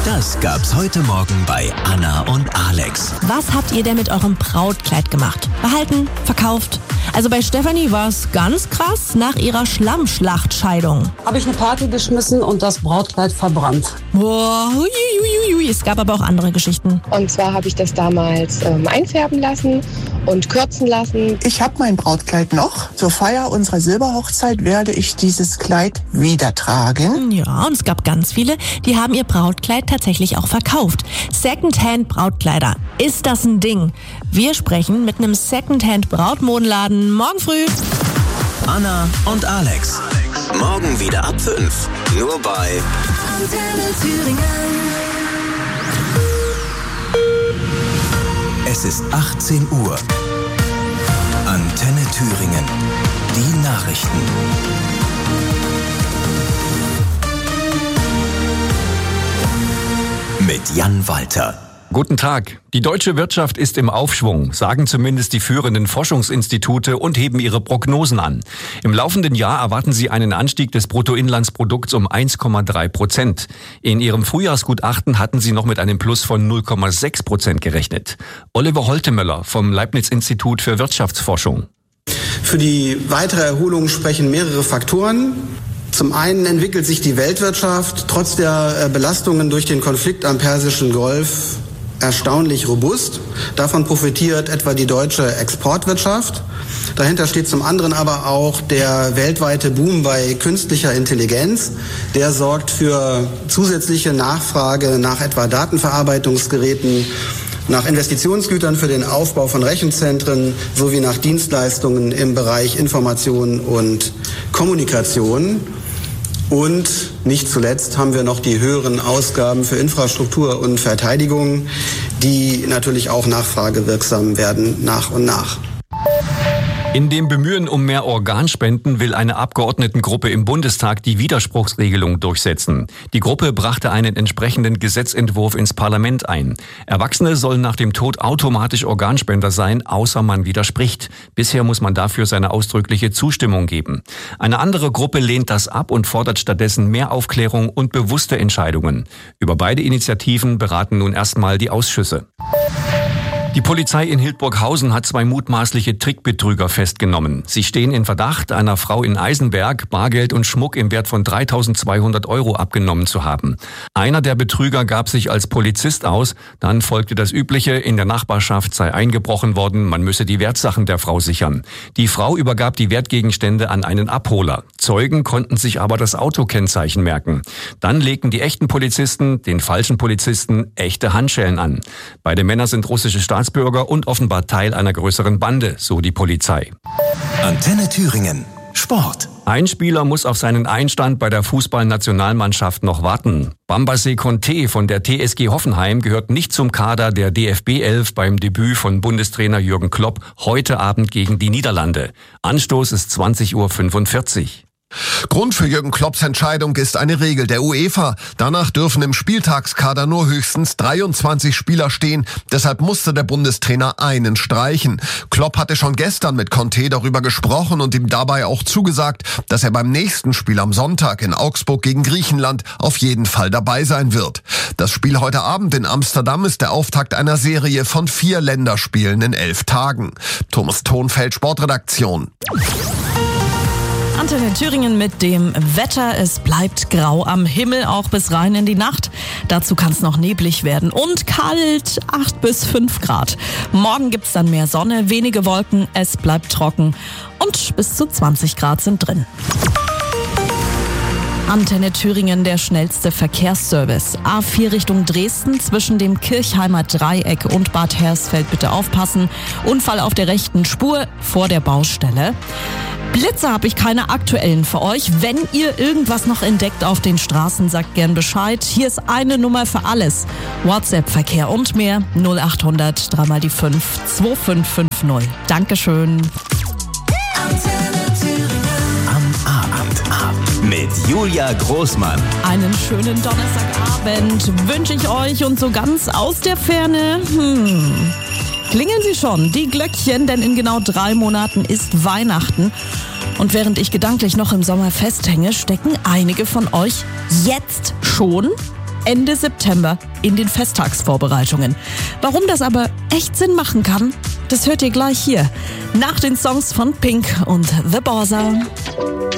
Das gab's heute Morgen bei Anna und Alex. Was habt ihr denn mit eurem Brautkleid gemacht? Behalten? Verkauft? Also bei Stefanie war es ganz krass nach ihrer Schlammschlachtscheidung. Habe ich eine Party geschmissen und das Brautkleid verbrannt. Boah, es gab aber auch andere Geschichten. Und zwar habe ich das damals einfärben lassen und kürzen lassen. Ich habe mein Brautkleid noch. Zur Feier unserer Silberhochzeit werde ich dieses Kleid wieder tragen. Ja, und es gab ganz viele, die haben ihr Brautkleid tatsächlich auch verkauft. Secondhand-Brautkleider. Ist das ein Ding? Wir sprechen mit einem Secondhand-Brautmodenladen morgen früh. Anna und Alex. Morgen wieder ab 5. Nur bei Antenne Thüringen. Es ist 18 Uhr. Antenne Thüringen. Die Nachrichten. Mit Jan Walter. Guten Tag. Die deutsche Wirtschaft ist im Aufschwung, sagen zumindest die führenden Forschungsinstitute und heben ihre Prognosen an. Im laufenden Jahr erwarten sie einen Anstieg des Bruttoinlandsprodukts um 1,3%. In ihrem Frühjahrsgutachten hatten sie noch mit einem Plus von 0,6% gerechnet. Oliver Holtemöller vom Leibniz-Institut für Wirtschaftsforschung. Für die weitere Erholung sprechen mehrere Faktoren. Zum einen entwickelt sich die Weltwirtschaft trotz der Belastungen durch den Konflikt am Persischen Golf erstaunlich robust. Davon profitiert etwa die deutsche Exportwirtschaft. Dahinter steht zum anderen aber auch der weltweite Boom bei künstlicher Intelligenz. Der sorgt für zusätzliche Nachfrage nach etwa Datenverarbeitungsgeräten, nach Investitionsgütern für den Aufbau von Rechenzentren sowie nach Dienstleistungen im Bereich Information und Kommunikation. Und nicht zuletzt haben wir noch die höheren Ausgaben für Infrastruktur und Verteidigung, die natürlich auch nachfragewirksam werden nach und nach. In dem Bemühen um mehr Organspenden will eine Abgeordnetengruppe im Bundestag die Widerspruchsregelung durchsetzen. Die Gruppe brachte einen entsprechenden Gesetzentwurf ins Parlament ein. Erwachsene sollen nach dem Tod automatisch Organspender sein, außer man widerspricht. Bisher muss man dafür seine ausdrückliche Zustimmung geben. Eine andere Gruppe lehnt das ab und fordert stattdessen mehr Aufklärung und bewusste Entscheidungen. Über beide Initiativen beraten nun erstmal die Ausschüsse. Die Polizei in Hildburghausen hat 2 mutmaßliche Trickbetrüger festgenommen. Sie stehen in Verdacht, einer Frau in Eisenberg Bargeld und Schmuck im Wert von 3.200 € abgenommen zu haben. Einer der Betrüger gab sich als Polizist aus. Dann folgte das Übliche, in der Nachbarschaft sei eingebrochen worden, man müsse die Wertsachen der Frau sichern. Die Frau übergab die Wertgegenstände an einen Abholer. Zeugen konnten sich aber das Autokennzeichen merken. Dann legten die echten Polizisten den falschen Polizisten echte Handschellen an. Beide Männer sind russische Staatsbürger und offenbar Teil einer größeren Bande, so die Polizei. Antenne Thüringen. Sport. Ein Spieler muss auf seinen Einstand bei der Fußballnationalmannschaft noch warten. Bambassé Conté von der TSG Hoffenheim gehört nicht zum Kader der DFB 11 beim Debüt von Bundestrainer Jürgen Klopp heute Abend gegen die Niederlande. Anstoß ist 20:45 Uhr. Grund für Jürgen Klopps Entscheidung ist eine Regel der UEFA. Danach dürfen im Spieltagskader nur höchstens 23 Spieler stehen. Deshalb musste der Bundestrainer einen streichen. Klopp hatte schon gestern mit Conté darüber gesprochen und ihm dabei auch zugesagt, dass er beim nächsten Spiel am Sonntag in Augsburg gegen Griechenland auf jeden Fall dabei sein wird. Das Spiel heute Abend in Amsterdam ist der Auftakt einer Serie von 4 Länderspielen in 11 Tagen. Thomas Thonfeld, Sportredaktion. Antenne Thüringen mit dem Wetter. Es bleibt grau am Himmel, auch bis rein in die Nacht. Dazu kann es noch neblig werden und kalt, 8 bis 5 Grad. Morgen gibt's dann mehr Sonne, wenige Wolken, es bleibt trocken und bis zu 20 Grad sind drin. Antenne Thüringen, der schnellste Verkehrsservice. A4 Richtung Dresden zwischen dem Kirchheimer Dreieck und Bad Hersfeld bitte aufpassen. Unfall auf der rechten Spur vor der Baustelle. Blitze habe ich keine aktuellen für euch. Wenn ihr irgendwas noch entdeckt auf den Straßen, sagt gern Bescheid. Hier ist eine Nummer für alles. WhatsApp-Verkehr und mehr 0800 3 die 5 2550. Dankeschön. Am Abend mit Julia Großmann. Einen schönen Donnerstagabend wünsche ich euch und so ganz aus der Ferne. Klingeln Sie schon, die Glöckchen, denn in genau 3 Monaten ist Weihnachten. Und während ich gedanklich noch im Sommer festhänge, stecken einige von euch jetzt schon Ende September in den Festtagsvorbereitungen. Warum das aber echt Sinn machen kann, das hört ihr gleich hier. Nach den Songs von Pink und The Borsa.